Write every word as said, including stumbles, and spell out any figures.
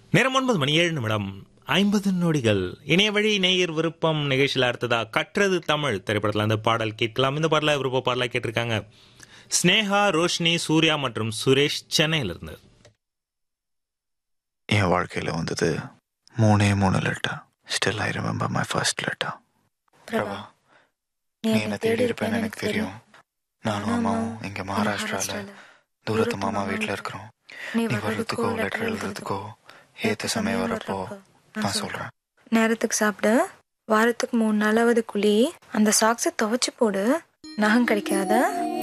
நேரம் ஒன்பது மணி ஏழு நிமிடம் ஐம்பது நொடிகள். இணைய வழி நேயர் விருப்பம் நிகழ்ச்சியில் அடுத்ததா கற்றது தமிழ் திரைப்படத்தில் அந்த பாடல் கேட்கலாம். இந்த பாடல விருப்ப பாடலாக கேட்டிருக்காங்க ஸ்னேகா, ரோஷினி, சூர்யா மற்றும் சுரேஷ், சென்னையிலிருந்து. என் வாழ்க்கையில் வந்தது மூணே மூணு letter. Still I remember my first letter. Prabha, நீ என்ன தேடி இருப்பேன்னு எனக்கு தெரியும். நானும் அம்மாவும் இங்கே மகாராஷ்டிராவில் தூரத்து மாமா வீட்டில் இருக்கிறோம். நீ வர்றதுக்கோ லெட்டர் எழுதுறதுக்கோ ஏற்ற சமயம் வரப்போ நான் சொல்கிறேன். நேரத்துக்கு சாப்பிடு, வாரத்துக்கு மூணு நாளாவது குழி, அந்த சாக்ஸை துவைச்சு போடு, நகம் கிடைக்காத.